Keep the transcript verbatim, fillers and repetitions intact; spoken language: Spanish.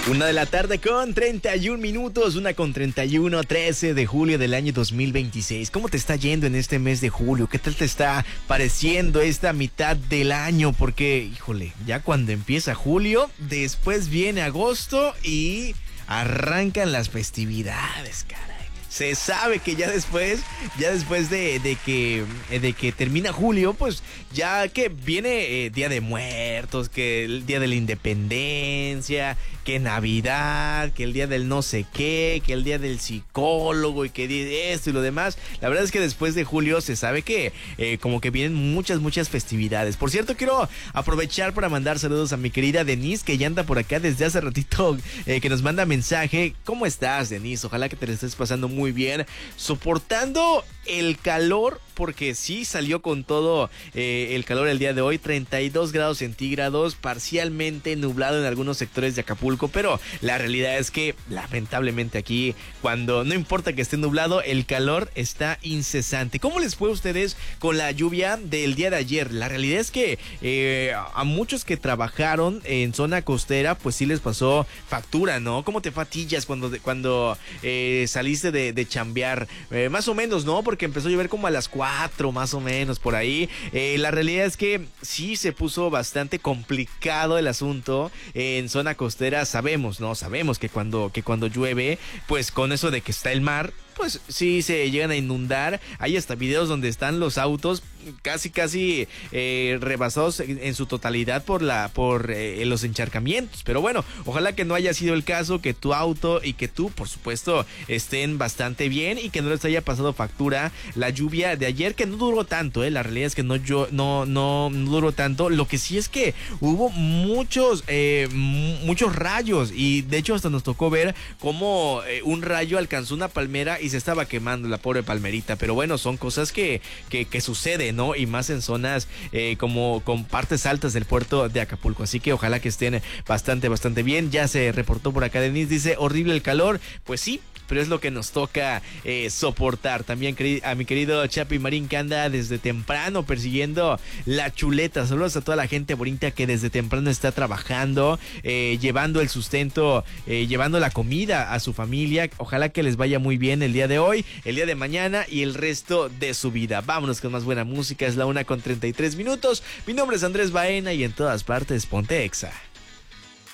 Una de la tarde con treinta y un minutos, una con treinta y uno, trece de julio del año dos mil veintiséis. ¿Cómo te está yendo en este mes de julio? ¿Qué tal te está pareciendo esta mitad del año? Porque, híjole, ya cuando empieza julio, después viene agosto y arrancan las festividades, caray. Se sabe que ya después, ya después de, de que de que termina julio, pues ya que viene eh, Día de Muertos, que el Día de la Independencia, que Navidad, que el Día del no sé qué, que el Día del Psicólogo y que esto y lo demás. La verdad es que después de julio se sabe que eh, como que vienen muchas, muchas festividades. Por cierto, quiero aprovechar para mandar saludos a mi querida Denise, que ya anda por acá desde hace ratito, eh, que nos manda mensaje. ¿Cómo estás, Denise? Ojalá que te lo estés pasando muy muy bien, soportando el calor, porque sí salió con todo eh, el calor el día de hoy, treinta y dos grados centígrados, parcialmente nublado en algunos sectores de Acapulco, pero la realidad es que lamentablemente aquí, cuando no importa que esté nublado, el calor está incesante. ¿Cómo les fue a ustedes con la lluvia del día de ayer? La realidad es que eh, a muchos que trabajaron en zona costera, pues sí les pasó factura, ¿no? ¿Cómo te fatillas cuando, cuando eh, saliste de de chambear, eh, más o menos, ¿no? Porque empezó a llover como a las cuatro, más o menos, por ahí. Eh, la realidad es que sí se puso bastante complicado el asunto en zona costera. Sabemos, ¿no? Sabemos que cuando, que cuando llueve, pues con eso de que está el mar, pues sí se llegan a inundar. Hay hasta videos donde están los autos casi casi eh, rebasados en, en su totalidad por la por eh, los encharcamientos, pero bueno, ojalá que no haya sido el caso, que tu auto y que tú, por supuesto, estén bastante bien y que no les haya pasado factura la lluvia de ayer, que no duró tanto, eh, la realidad es que no yo no no, no duró tanto. Lo que sí es que hubo muchos eh, muchos rayos y de hecho hasta nos tocó ver cómo eh, un rayo alcanzó una palmera y se estaba quemando la pobre palmerita, pero bueno, son cosas que, que, que suceden, ¿no? Y más en zonas eh, como con partes altas del puerto de Acapulco, así que ojalá que estén bastante, bastante bien. Ya se reportó por acá Denise, dice, horrible el calor, pues sí, pero es lo que nos toca eh, soportar. También a mi querido Chapi Marín, que anda desde temprano persiguiendo la chuleta. Saludos a toda la gente bonita que desde temprano está trabajando, eh, llevando el sustento, eh, llevando la comida a su familia. Ojalá que les vaya muy bien el día de hoy, el día de mañana y el resto de su vida. Vámonos con más buena música, es la una con treinta y tres minutos. Mi nombre es Andrés Baena y en todas partes ponte Exa.